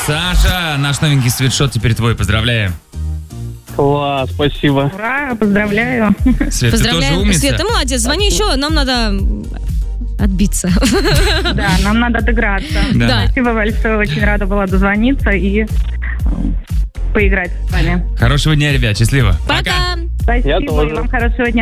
Саша, наш новенький свитшот теперь твой. Поздравляем. Класс, спасибо. Ура, поздравляю. Свет, ты тоже Поздравляем. умница? Свет, ты молодец. Звони еще, нам надо отбиться. Да, нам надо отыграться. Да. Спасибо большое, очень рада была дозвониться и поиграть с вами. Хорошего дня, ребят. Счастливо. Пока. Спасибо, Я тоже. и вам хорошего дня.